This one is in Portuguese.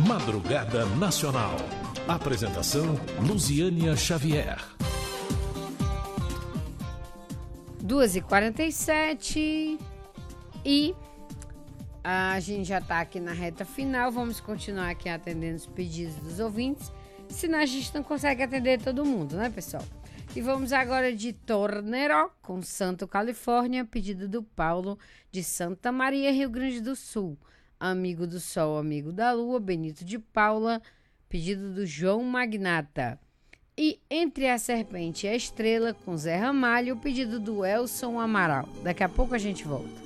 Madrugada Nacional. Apresentação Luziânia Xavier. 2h47 e a gente já está aqui na reta final. Vamos continuar aqui atendendo os pedidos dos ouvintes, senão a gente não consegue atender todo mundo, né, pessoal? E vamos agora de Torneró, com Santo Califórnia, pedido do Paulo de Santa Maria, Rio Grande do Sul. Amigo do Sol, amigo da Lua, Benito de Paula, pedido do João Magnata. E Entre a Serpente e a Estrela, com Zé Ramalho, pedido do Elson Amaral. Daqui a pouco a gente volta.